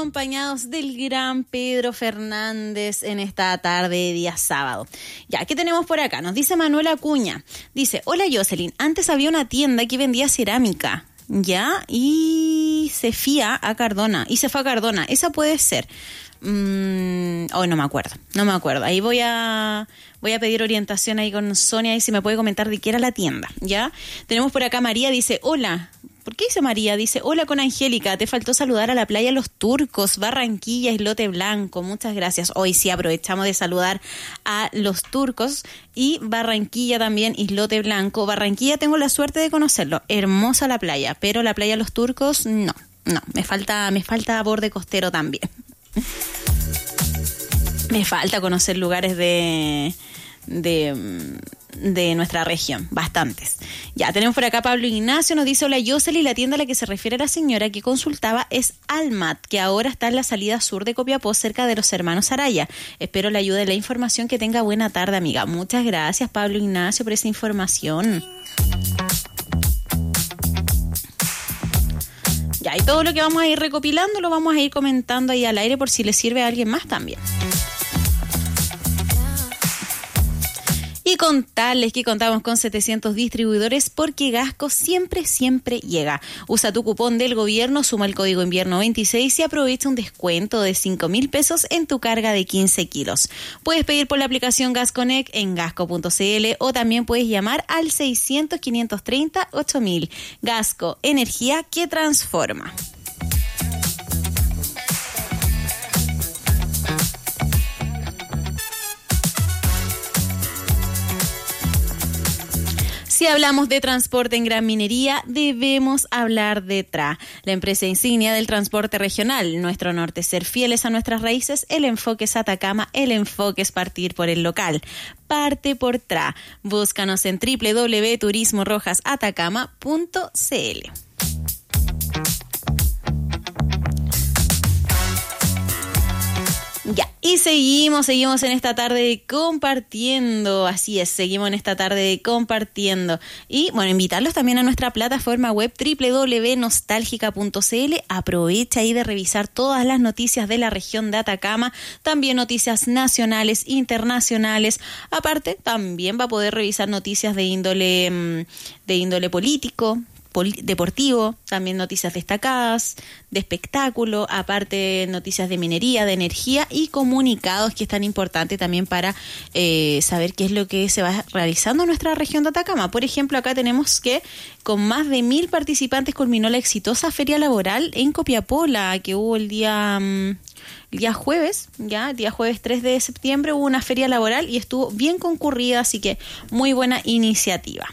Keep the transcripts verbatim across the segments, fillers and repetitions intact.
Acompañados del gran Pedro Fernández en esta tarde de día sábado. Ya, ¿qué tenemos por acá? Nos dice Manuel Acuña. Dice, hola Jocelyn, antes había una tienda que vendía cerámica, ¿ya? Y se fía a Cardona, y se fue a Cardona. Esa puede ser. Mm, oh, no me acuerdo, no me acuerdo. Ahí voy a... Voy a pedir orientación ahí con Sonia y si me puede comentar de qué era la tienda, ¿ya? Tenemos por acá María, dice, hola. ¿Por qué dice María? Dice, hola con Angélica, te faltó saludar a la playa Los Turcos, Barranquilla, Islote Blanco, muchas gracias. Hoy sí aprovechamos de saludar a Los Turcos y Barranquilla también, Islote Blanco. Barranquilla tengo la suerte de conocerlo, hermosa la playa, pero la playa Los Turcos no, no, me falta, me falta borde costero también. Me falta conocer lugares de... de de nuestra región, bastantes. Ya, tenemos por acá Pablo Ignacio, nos dice, hola Jocelyn, la tienda a la que se refiere la señora que consultaba es Almat, que ahora está en la salida sur de Copiapó, cerca de los hermanos Araya. Espero la ayuda y la información, que tenga buena tarde, amiga. Muchas gracias, Pablo Ignacio, por esa información. Ya, y todo lo que vamos a ir recopilando lo vamos a ir comentando ahí al aire por si le sirve a alguien más también. Y contarles que contamos con setecientos distribuidores porque Gasco siempre, siempre llega. Usa tu cupón del gobierno, suma el código invierno veintiséis y aprovecha un descuento de cinco mil pesos en tu carga de quince kilos. Puedes pedir por la aplicación GasConnect en gasco punto cl o también puedes llamar al seiscientos, quinientos treinta, ocho mil. Gasco, energía que transforma. Si hablamos de transporte en gran minería, debemos hablar de T R A, la empresa insignia del transporte regional. Nuestro norte es ser fieles a nuestras raíces, el enfoque es Atacama, el enfoque es partir por el local. Parte por T R A. Búscanos en doble u doble u doble u punto turismo rojas atacama punto cl. Ya, y seguimos, seguimos en esta tarde compartiendo, así es, seguimos en esta tarde compartiendo. Y bueno, invitarlos también a nuestra plataforma web doble u doble u doble u punto nostálgica punto cl. Aprovecha ahí de revisar todas las noticias de la región de Atacama, también noticias nacionales, internacionales. Aparte, también va a poder revisar noticias de índole, de índole político, deportivo, también noticias destacadas, de espectáculo, aparte noticias de minería, de energía y comunicados que es tan importante también para eh, saber qué es lo que se va realizando en nuestra región de Atacama. Por ejemplo, acá tenemos que con más de mil participantes culminó la exitosa feria laboral en Copiapó, la que hubo el día... Um, El día jueves, ya, el día jueves tres de septiembre hubo una feria laboral y estuvo bien concurrida, así que muy buena iniciativa.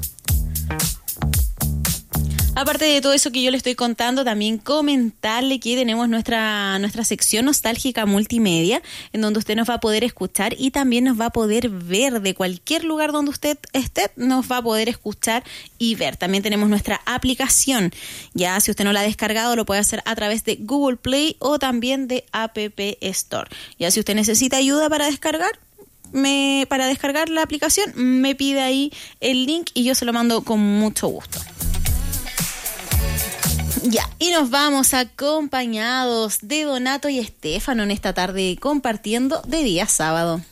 Aparte de todo eso que yo le estoy contando, también comentarle que tenemos nuestra nuestra sección nostálgica multimedia, en donde usted nos va a poder escuchar y también nos va a poder ver de cualquier lugar donde usted esté, nos va a poder escuchar y ver. También tenemos nuestra aplicación, ya si usted no la ha descargado lo puede hacer a través de Google Play o también de App Store. Ya si usted necesita ayuda para descargar, me para descargar la aplicación, me pide ahí el link y yo se lo mando con mucho gusto. Ya, y nos vamos acompañados de Donato y Estefano en esta tarde compartiendo de día sábado.